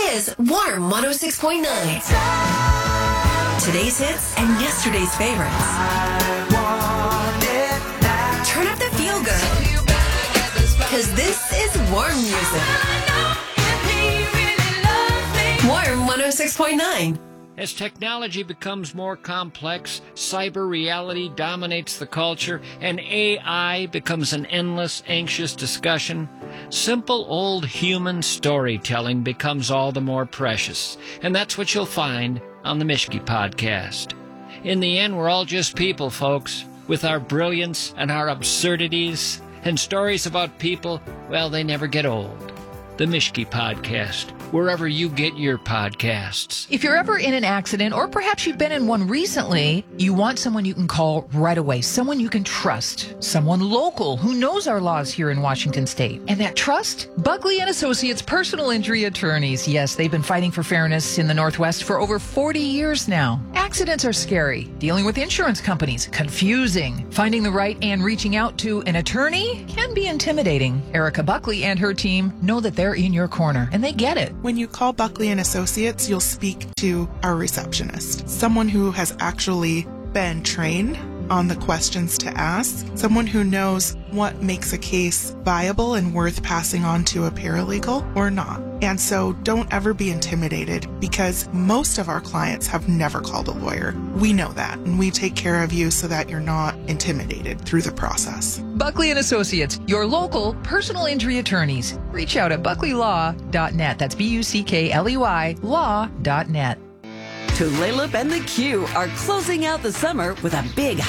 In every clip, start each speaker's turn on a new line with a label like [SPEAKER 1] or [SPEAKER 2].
[SPEAKER 1] is Warm 106.9. Today's hits and yesterday's favorites. Turn up the feel good. Because this is Warm music. Warm 106.9.
[SPEAKER 2] As technology becomes more complex, cyber reality dominates the culture, and AI becomes an endless, anxious discussion, simple old human storytelling becomes all the more precious. And that's what you'll find on the Mischke Podcast. In the end, we're all just people, folks, with our brilliance and our absurdities, and stories about people, well, they never get old. The Mischke Podcast, wherever you get your podcasts.
[SPEAKER 3] If you're ever in an accident, or perhaps you've been in one recently, you want someone you can call right away, someone you can trust, someone local who knows our laws here in Washington State. And that trust? Buckley & Associates Personal Injury Attorneys. Yes, they've been fighting for fairness in the Northwest for over 40 years now. Accidents are scary. Dealing with insurance companies, confusing. Finding the right and reaching out to an attorney can be intimidating. Erica Buckley and her team know that they're in your corner, and they get it.
[SPEAKER 4] When you call Buckley & Associates, you'll speak to our receptionist, someone who has actually been trained on the questions to ask, someone who knows what makes a case viable and worth passing on to a paralegal or not. And so don't ever be intimidated, because most of our clients have never called a lawyer. We know that, and we take care of you so that you're not intimidated through the process.
[SPEAKER 3] Buckley & Associates, your local personal injury attorneys. Reach out at buckleylaw.net. That's BUCKLEY law.net.
[SPEAKER 5] Tulalip and the Q are closing out the summer with a big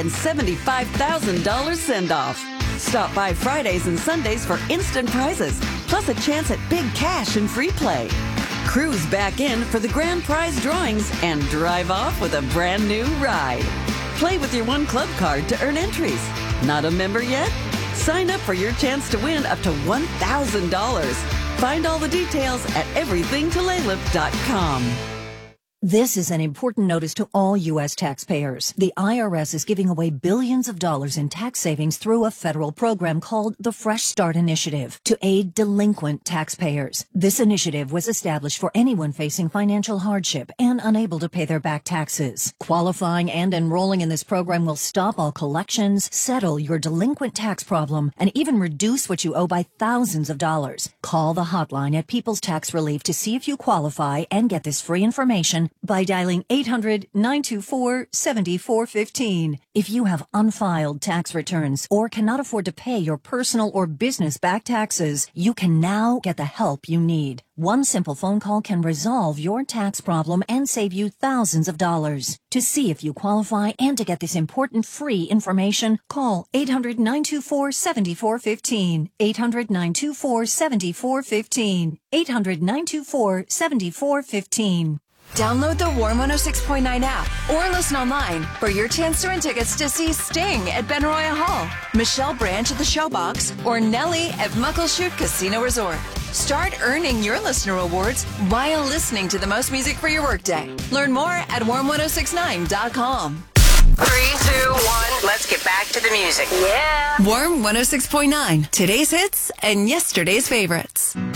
[SPEAKER 5] $175,000 send-off. Stop by Fridays and Sundays for instant prizes, plus a chance at big cash and free play. Cruise back in for the grand prize drawings and drive off with a brand new ride. Play with your One Club card to earn entries. Not a member yet? Sign up for your chance to win up to $1,000. Find all the details at everythingtulalip.com.
[SPEAKER 6] This is an important notice to all U.S. taxpayers. The IRS is giving away billions of dollars in tax savings through a federal program called the Fresh Start Initiative to aid delinquent taxpayers. This initiative was established for anyone facing financial hardship and unable to pay their back taxes. Qualifying and enrolling in this program will stop all collections, settle your delinquent tax problem, and even reduce what you owe by thousands of dollars. Call the hotline at People's Tax Relief to see if you qualify and get this free information by dialing 800-924-7415. If you have unfiled tax returns or cannot afford to pay your personal or business back taxes, you can now get the help you need. One simple phone call can resolve your tax problem and save you thousands of dollars. To see if you qualify and to get this important free information, call 800-924-7415. 800-924-7415. 800-924-7415.
[SPEAKER 1] Download the Warm 106.9 app or listen online for your chance to win tickets to see Sting at Benaroya Hall, Michelle Branch at the Showbox, or Nelly at Muckleshoot Casino Resort. Start earning your listener awards while listening to the most music for your workday. Learn more at warm1069.com.
[SPEAKER 7] 3, 2, 1, let's get back to the music. Yeah.
[SPEAKER 1] Warm 106.9. Today's hits and yesterday's favorites.